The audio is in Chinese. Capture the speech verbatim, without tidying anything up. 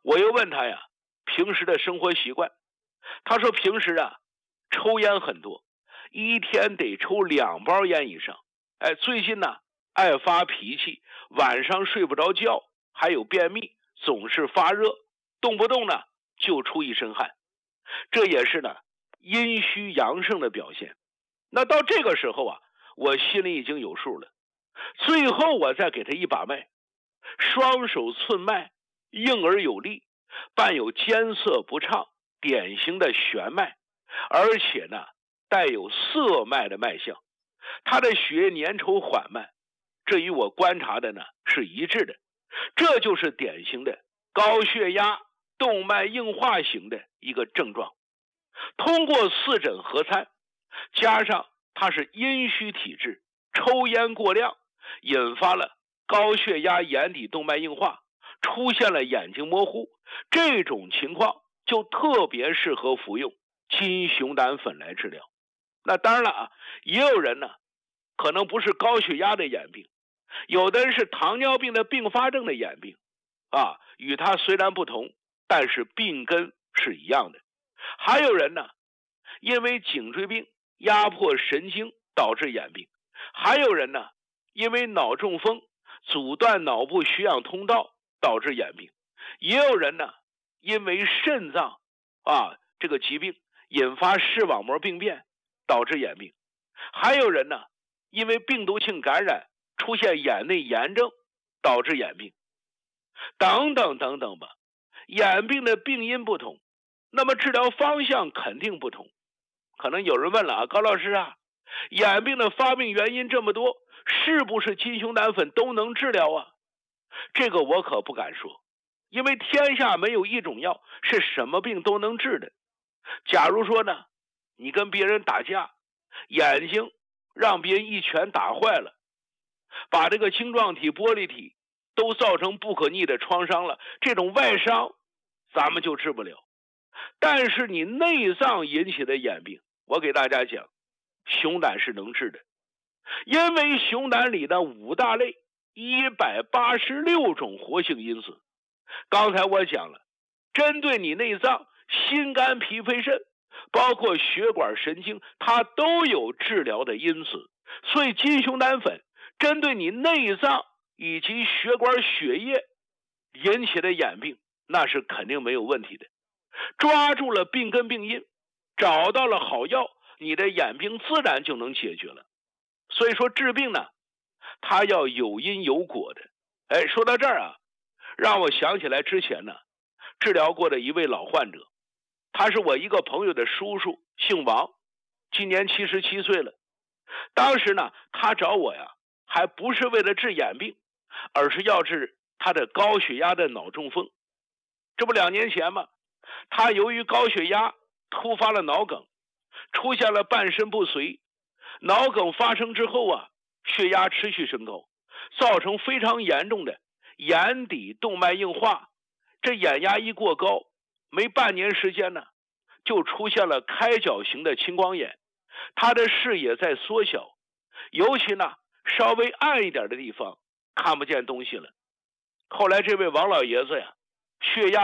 我又问他呀，平时的生活习惯，他说平时啊抽烟很多，一天得抽两包烟以上。哎，最近呢爱发脾气，晚上睡不着觉，还有便秘，总是发热，动不动呢就出一身汗，这也是呢阴虚阳盛的表现。那到这个时候啊，我心里已经有数了。最后我再给他一把脉，双手寸脉，硬而有力，伴有艰涩不畅，典型的弦脉，而且呢带有涩脉的脉象。他的血液粘稠缓慢，这与我观察的呢是一致的。这就是典型的高血压动脉硬化型的一个症状。通过四诊合参，加上他是阴虚体质，抽烟过量，引发了高血压眼底动脉硬化，出现了眼睛模糊，这种情况就特别适合服用金熊胆粉来治疗。那当然了啊，也有人呢可能不是高血压的眼病，有的人是糖尿病的并发症的眼病啊，与它虽然不同，但是病根是一样的。还有人呢因为颈椎病压迫神经导致眼病，还有人呢因为脑中风阻断脑部血氧通道导致眼病，也有人呢因为肾脏啊这个疾病引发视网膜病变导致眼病，还有人呢因为病毒性感染出现眼内炎症导致眼病，等等等等吧。眼病的病因不同，那么治疗方向肯定不同。可能有人问了啊，高老师啊，眼病的发病原因这么多，是不是金熊胆粉都能治疗啊？这个我可不敢说，因为天下没有一种药是什么病都能治的。假如说呢，你跟别人打架，眼睛让别人一拳打坏了，把这个晶状体、玻璃体都造成不可逆的创伤了，这种外伤咱们就治不了。但是你内脏引起的眼病，我给大家讲，熊胆是能治的。因为熊胆里的五大类一百八十六种活性因子，刚才我讲了，针对你内脏心肝脾肺肾，包括血管神经，它都有治疗的因子。所以金熊胆粉针对你内脏以及血管血液引起的眼病，那是肯定没有问题的。抓住了病根病因，找到了好药，你的眼病自然就能解决了。所以说治病呢，它要有因有果的。哎，说到这儿啊，让我想起来之前呢治疗过的一位老患者，他是我一个朋友的叔叔，姓王，今年七十七岁了。当时呢他找我呀，还不是为了治眼病，而是要治他的高血压的脑中风。这不两年前嘛，他由于高血压突发了脑梗，出现了半身不遂。脑梗发生之后啊，血压持续升高，造成非常严重的眼底动脉硬化。这眼压一过高，没半年时间呢，就出现了开角型的青光眼，他的视野在缩小，尤其呢稍微暗一点的地方看不见东西了。后来这位王老爷子呀，血压